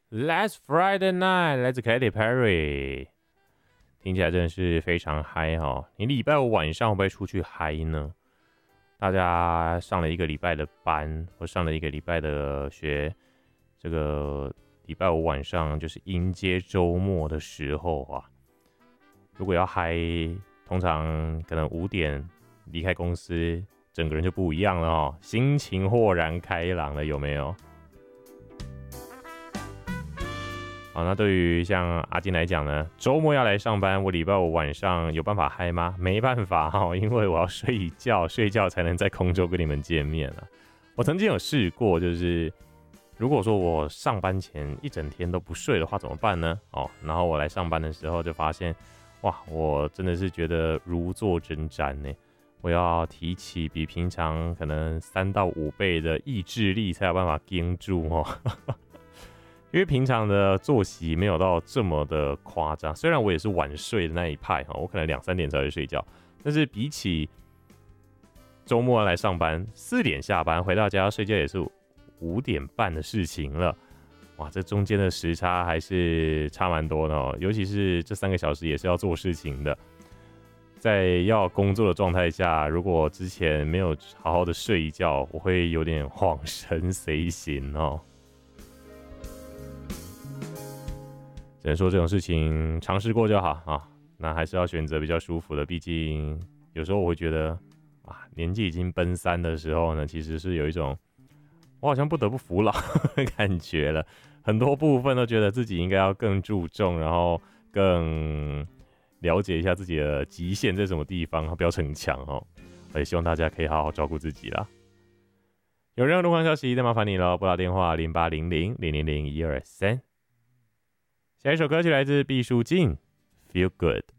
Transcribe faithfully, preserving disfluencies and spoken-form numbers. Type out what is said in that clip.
Last Friday Night 来自 Katy Perry， 听起来真的是非常嗨哦。你礼拜五晚上会不会出去嗨呢？大家上了一个礼拜的班，或上了一个礼拜的学，这个礼拜五晚上就是迎接周末的时候啊。如果要嗨，通常可能五点离开公司，整个人就不一样了哦，心情豁然开朗了，有没有？好，那对于像阿金来讲呢，周末要来上班，我礼拜五晚上有办法嗨吗？没办法哈，因为我要睡一觉，睡觉才能在空中跟你们见面啊。我曾经有试过，就是如果说我上班前一整天都不睡的话，怎么办呢？哦，然后我来上班的时候就发现，哇，我真的是觉得如坐针毡呢。我要提起比平常可能三到五倍的意志力，才有办法盯住哦。因为平常的作息没有到这么的夸张，虽然我也是晚睡的那一派，我可能两三点才会睡觉，但是比起周末来上班，四点下班回到家睡觉也是五点半的事情了。哇，这中间的时差还是差蛮多的哦，尤其是这三个小时也是要做事情的，在要工作的状态下，如果之前没有好好的睡一觉，我会有点恍神随行哦。只能说这种事情尝试过就好啊，那还是要选择比较舒服的，毕竟有时候我会觉得啊，年纪已经奔三的时候呢，其实是有一种我好像不得不服老的感觉了，很多部分都觉得自己应该要更注重，然后更了解一下自己的极限在什么地方，不要逞强哦。我也希望大家可以好好照顾自己啦。有任何路况消息，再麻烦你了，拨打电话零八零零零零零一二三。下一首歌曲来自毕书尽 ，Feel Good。